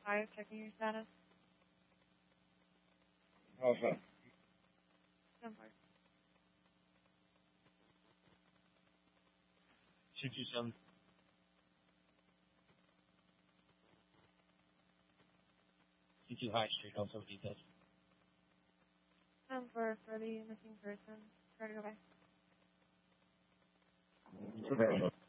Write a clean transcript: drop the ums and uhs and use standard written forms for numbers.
5, checking your status. Okay. 10-4. 227. 22 High Street, also details. 10-4 for the missing person. Try to go back. Okay.